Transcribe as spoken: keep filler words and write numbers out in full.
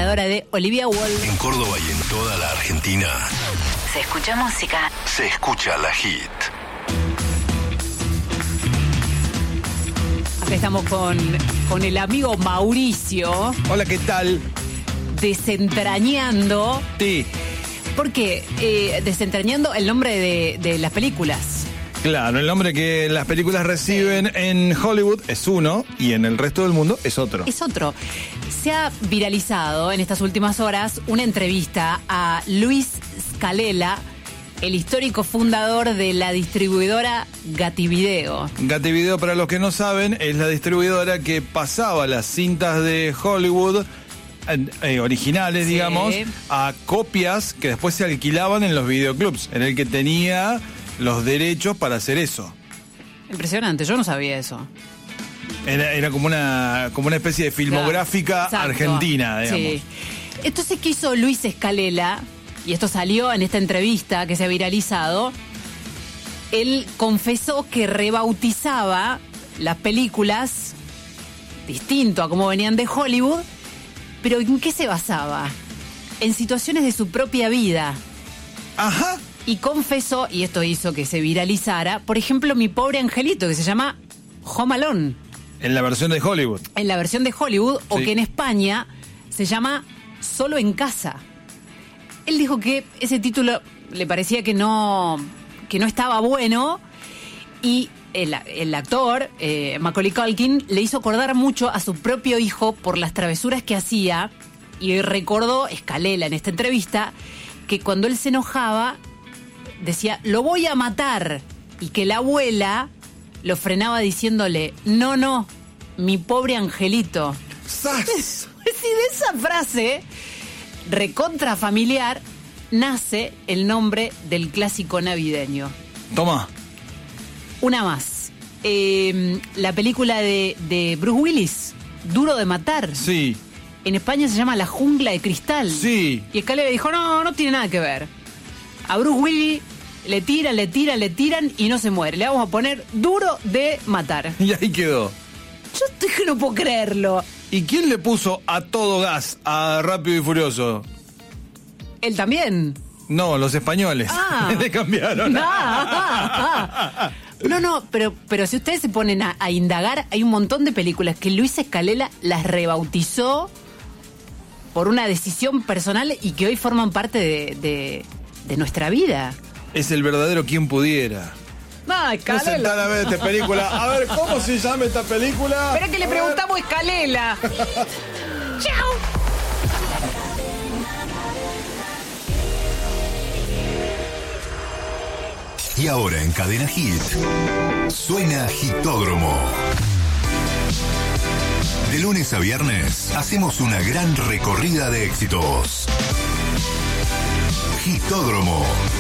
ganadora de Olivia Wilde. En Córdoba y en toda la Argentina se escucha música. Se escucha la hit. Acá estamos con, con el amigo Mauricio. Hola, ¿qué tal? Desentrañando. Sí. ¿Por qué? Eh, desentrañando el nombre de, de las películas. Claro, el nombre que las películas reciben sí. en Hollywood es uno y en el resto del mundo es otro. Es otro. Se ha viralizado en estas últimas horas una entrevista a Luis Scalela, el histórico fundador de la distribuidora Gativideo. Gativideo, para los que no saben, es la distribuidora que pasaba las cintas de Hollywood eh, originales, sí. digamos, a copias que después se alquilaban en los videoclubs, en el que tenía los derechos para hacer eso. Impresionante, yo no sabía eso. Era, era como una como una especie de filmográfica claro, argentina, digamos. Sí. Entonces, ¿qué hizo Luis Scalela? Y esto salió en esta entrevista que se ha viralizado. Él confesó que rebautizaba las películas distinto a cómo venían de Hollywood, pero ¿en qué se basaba? En situaciones de su propia vida. Ajá. Y confesó, y esto hizo que se viralizara, por ejemplo, Mi Pobre Angelito, que se llama Home Alone. En la versión de Hollywood. En la versión de Hollywood, sí. O que en España se llama Solo en Casa. Él dijo que ese título le parecía que no, que no estaba bueno, y el, el actor, eh, Macaulay Culkin, le hizo acordar mucho a su propio hijo por las travesuras que hacía, y recordó Scalela en esta entrevista que cuando él se enojaba decía, lo voy a matar, y que la abuela lo frenaba diciéndole, no, no, mi pobre angelito. ¡Sas! Sí, de esa frase recontra familiar nace el nombre del clásico navideño. Toma. Una más. Eh, la película de, de Bruce Willis, Duro de Matar. Sí. En España se llama La Jungla de Cristal. Sí. Y Scalela dijo, no, no tiene nada que ver. A Bruce Willis le tiran, le tiran, le tiran y no se muere. Le vamos a poner Duro de Matar. Y ahí quedó. Yo estoy que no puedo creerlo. ¿Y quién le puso a todo gas a Rápido y Furioso? ¿Él también? No, los españoles. Ah. Le cambiaron. Ah, ah, ah. No, no, pero, pero si ustedes se ponen a, a indagar, hay un montón de películas que Luis Scalela las rebautizó por una decisión personal y que hoy forman parte de, de, de nuestra vida. Es el verdadero quien pudiera. Ay, Scalela. No sentar a ver esta película. A ver, ¿cómo se llama esta película? Espera que le preguntamos a Scalela. ¡Chao! Y ahora en Cadena Hit suena Hitódromo. De lunes a viernes hacemos una gran recorrida de éxitos. Hitódromo.